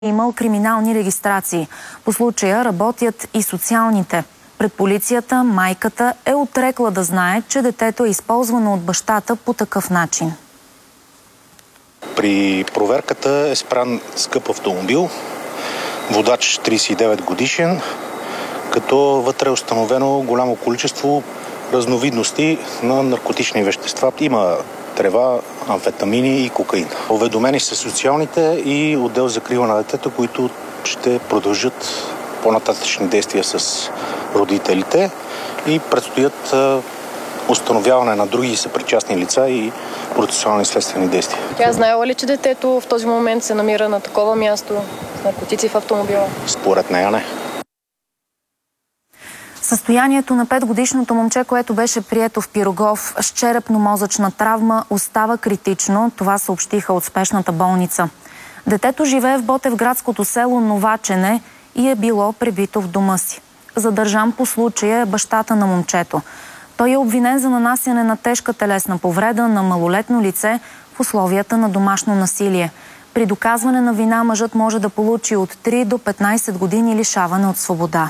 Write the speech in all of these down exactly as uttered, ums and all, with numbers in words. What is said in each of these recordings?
имал криминални регистрации. По случая работят и социалните. Пред полицията майката е отрекла да знае, че детето е използвано от бащата по такъв начин. При проверката е спрян скъп автомобил, водач тридесет и девет годишен, като вътре е установено голямо количество разновидности на наркотични вещества. Има трева, амфетамини и кокаин. Уведомени са социалните и отдел за закрила на детето, които ще продължат по-нататъчни действия с родителите и предстоят установяване на други съпричастни лица и процесуални следствени действия. Тя знаела ли, че детето в този момент се намира на такова място с наркотици в автомобила? Според нея не. Състоянието на петгодишното момче, което беше прието в Пирогов с черепно-мозъчна травма, остава критично. Това съобщиха от спешната болница. Детето живее в ботевградското село Новачене и е било пребито в дома си. Задържан по случая е бащата на момчето. Той е обвинен за нанасяне на тежка телесна повреда на малолетно лице в условията на домашно насилие. При доказване на вина мъжът може да получи от три до петнайсет години лишаване от свобода.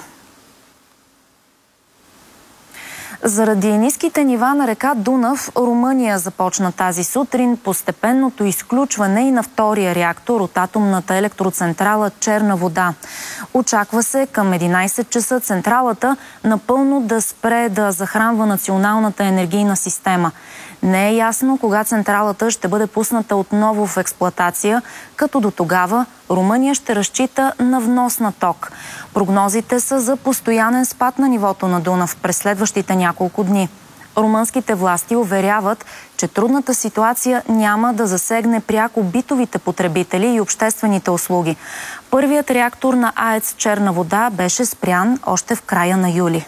Заради ниските нива на река Дунав, Румъния започна тази сутрин постепенното изключване и на втория реактор от атомната електроцентрала Черна вода. Очаква се към единайсет часа централата напълно да спре да захранва националната енергийна система. Не е ясно кога централата ще бъде пусната отново в експлоатация, като до тогава Румъния ще разчита на внос на ток. Прогнозите са за постоянен спад на нивото на Дунав през следващите няколко дни. Румънските власти уверяват, че трудната ситуация няма да засегне пряко битовите потребители и обществените услуги. Първият реактор на АЕЦ Черна вода беше спрян още в края на юли.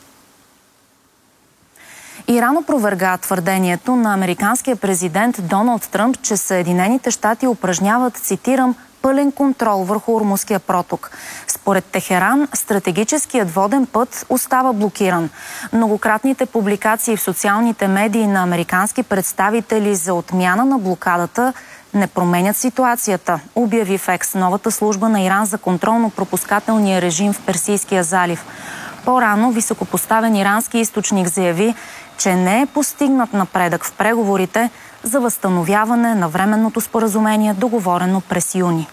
Иран опроверга твърдението на американския президент Доналд Тръмп, че Съединените щати упражняват, цитирам, пълен контрол върху Ормузския проток. Според Техеран, стратегическият воден път остава блокиран. Многократните публикации в социалните медии на американски представители за отмяна на блокадата не променят ситуацията, обяви в Екс, новата служба на Иран за контролно-пропускателния режим в Персийския залив. По-рано високопоставен ирански източник заяви, че не е постигнат напредък в преговорите за възстановяване на временното споразумение, договорено през юни.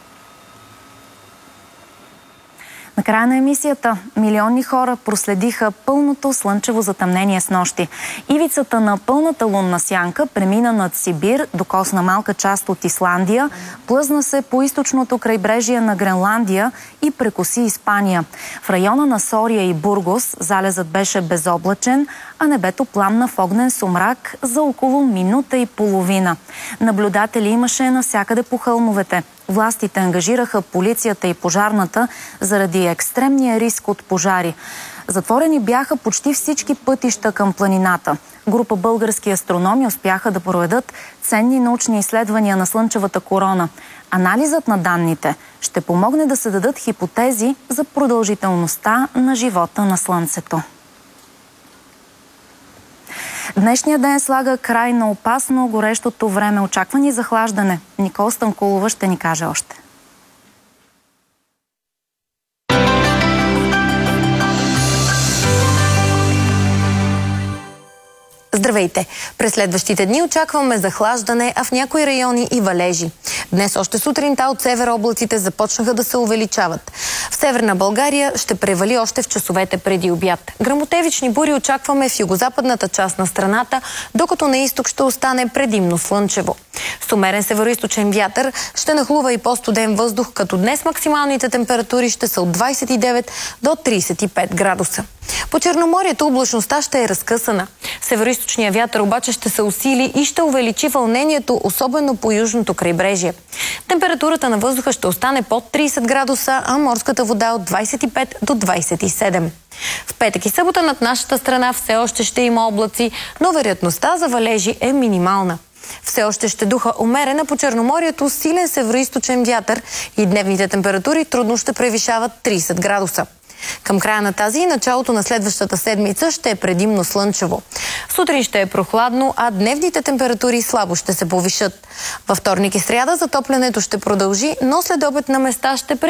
На края на емисията милиони хора проследиха пълното слънчево затъмнение снощи. Ивицата на пълната лунна сянка премина над Сибир, докосна малка част от Исландия, плъзна се по източното крайбрежие на Гренландия и прекоси Испания. В района на Сория и Бургос залезът беше безоблачен, а небето пламна в огнен сумрак за около минута и половина. Наблюдатели имаше навсякъде по хълмовете. Властите ангажираха полицията и пожарната заради екстремния риск от пожари. Затворени бяха почти всички пътища към планината. Група български астрономи успяха да проведат ценни научни изследвания на слънчевата корона. Анализът на данните ще помогне да се дадат хипотези за продължителността на живота на Слънцето. Днешният ден слага край на опасно горещото време. Очаквани захлаждане. Никол Станкулова ще ни каже още. Здравейте! През следващите дни очакваме захлаждане, а в някои райони и валежи. Днес още сутринта от север облаците започнаха да се увеличават. В северна България ще превали още в часовете преди обяд. Гръмотевични бури очакваме в югозападната част на страната, докато на изток ще остане предимно слънчево. С умерен североизточен вятър ще нахлува и по-студен въздух, като днес максималните температури ще са от двайсет и девет до трийсет и пет градуса. По Черноморието облачността ще е разкъсана. Североизточният вятър обаче ще се усили и ще увеличи вълнението, особено по южното крайбрежие. Температурата на въздуха ще остане под трийсет градуса, а морската вода от двайсет и пет до двайсет и седем. В петък и събота над нашата страна все още ще има облаци, но вероятността за валежи е минимална. Все още ще духа умерена по Черноморието силен североизточен вятър и дневните температури трудно ще превишават трийсет градуса. Към края на тази и началото на следващата седмица ще е предимно слънчево. Сутрин ще е прохладно, а дневните температури слабо ще се повишат. Във вторник и сряда затоплянето ще продължи, но след обед на места ще